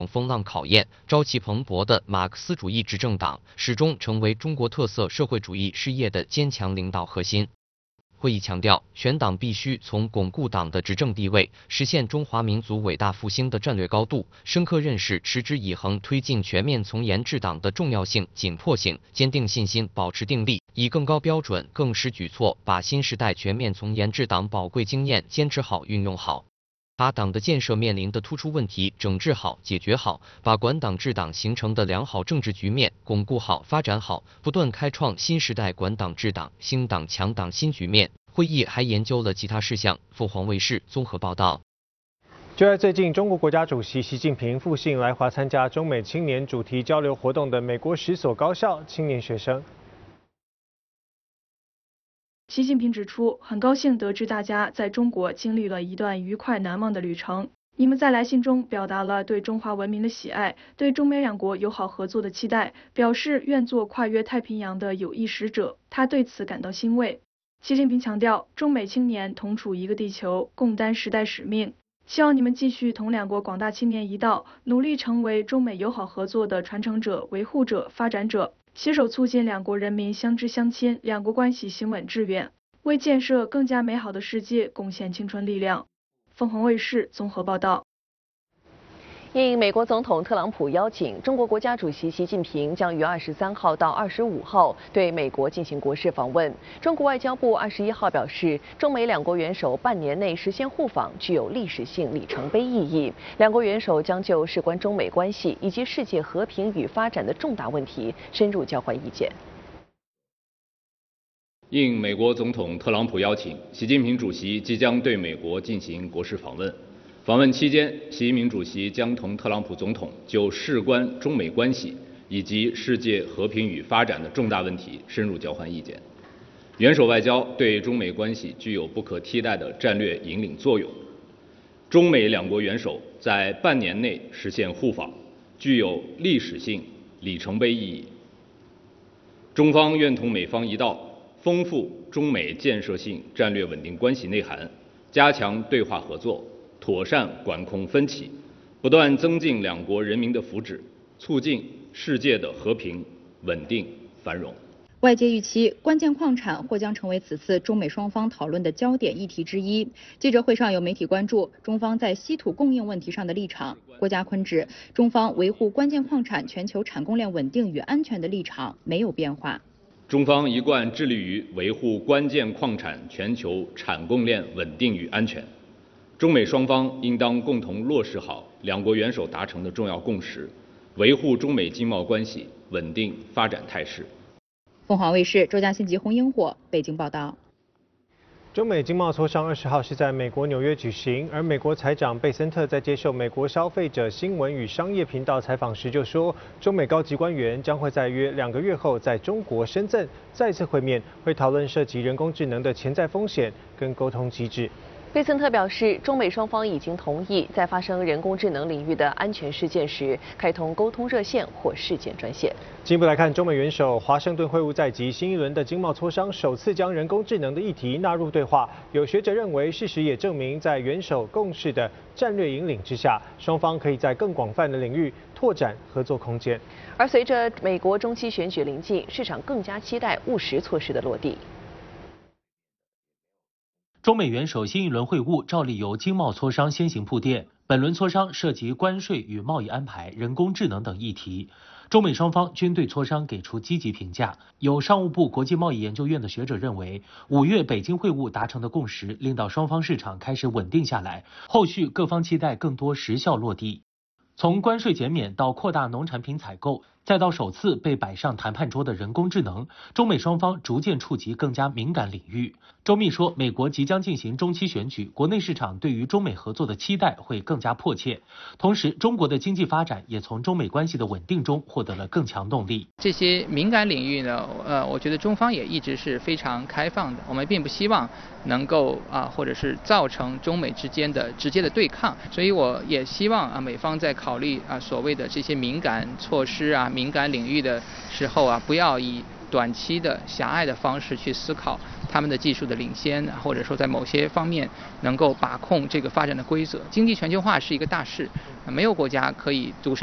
风浪考验，朝气蓬勃的马克思主义执政党始终成为中国特色社会主义事业的坚强领导核心。会议强调，选党必须从巩固党的执政地位、实现中华民族伟大复兴的战略高度，深刻认识持之以恒推进全面从严治党的重要性、紧迫性，坚定信心，保持定力，以更高标准、更实举措，把新时代全面从严治党宝贵经验坚持好、运用好。把党的建设面临的突出问题整治好、解决好，把管党治党形成的良好政治局面巩固好、发展好，不断开创新时代管党治党、兴党强党新局面。会议还研究了其他事项。凤凰卫视综合报道。 就在最近，中国国家主席习近平复信来华参加中美青年主题交流活动的美国10所高校青年学生。 习近平指出，很高兴得知大家在中国经历了一段愉快难忘的旅程。你们在来信中表达了对中华文明的喜爱，对中美两国友好合作的期待，表示愿做跨越太平洋的有益使者。他对此感到欣慰。习近平强调，中美青年同处一个地球，共担时代使命。希望你们继续同两国广大青年一道，努力成为中美友好合作的传承者、维护者、发展者。携手促进两国人民相知相亲，两国关系行稳致远，为建设更加美好的世界贡献青春力量。凤凰卫视综合报道。 应美国总统特朗普邀请，中国国家主席习近平将于23号到25号对美国进行国事访问。中国外交部21号表示，中美两国元首半年内实现互访，具有历史性里程碑意义。两国元首将就事关中美关系以及世界和平与发展的重大问题深入交换意见。 应美国总统特朗普邀请，习近平主席即将对美国进行国事访问。访问期间，习近平主席将同特朗普总统就事关中美关系以及世界和平与发展的重大问题深入交换意见。元首外交对中美关系具有不可替代的战略引领作用。中美两国元首在半年内实现互访，具有历史性里程碑意义。中方愿同美方一道，丰富中美建设性战略稳定关系内涵，加强对话合作，妥善管控分歧，不断增进两国人民的福祉，促进世界的和平、稳定、繁荣。 外界预期，关键矿产或将成为此次中美双方讨论的焦点议题之一。记者会上有媒体关注中方在稀土供应问题上的立场。郭家坤指，中方维护关键矿产全球产供链稳定与安全的立场没有变化。 中方一贯致力于维护关键矿产全球产供链稳定与安全。中美双方应当共同落实好两国元首达成的重要共识，维护中美经贸关系稳定发展态势。 凤凰卫视周佳欣、吉红英火北京报道。 中美经贸磋商20号是在美国纽约举行，而美国财长贝森特在接受美国消费者新闻与商业频道采访时就说，中美高级官员将会在约2个月后在中国深圳再次会面，会讨论涉及人工智能的潜在风险跟沟通机制。 贝森特表示，中美双方已经同意在发生人工智能领域的安全事件时，开通沟通热线或事件专线。 进一步来看，中美元首华盛顿会晤在即，新一轮的经贸磋商首次将人工智能的议题纳入对话。有学者认为，事实也证明，在元首共识的战略引领之下，双方可以在更广泛的领域拓展合作空间。 而随着美国中期选举临近，市场更加期待务实措施的落地。 中美元首新一轮会晤照例由经贸磋商先行铺垫，本轮磋商涉及关税与贸易安排、人工智能等议题。中美双方均对磋商给出积极评价。有商务部国际贸易研究院的学者认为，5月北京会晤达成的共识，令到双方市场开始稳定下来，后续各方期待更多实效落地。从关税减免到扩大农产品采购，再到首次被摆上谈判桌的人工智能，中美双方逐渐触及更加敏感领域。周密说，美国即将进行中期选举，国内市场对于中美合作的期待会更加迫切。同时，中国的经济发展也从中美关系的稳定中获得了更强动力。 这些敏感领域呢，我觉得中方也一直是非常开放的，我们并不希望能够或者是造成中美之间的直接的对抗，所以我也希望美方在考虑所谓的这些敏感措施敏感领域的时候不要以短期的狭隘的方式去思考， 他们的技术的领先，或者说在某些方面能够把控这个发展的规则。经济全球化是一个大势，没有国家可以独善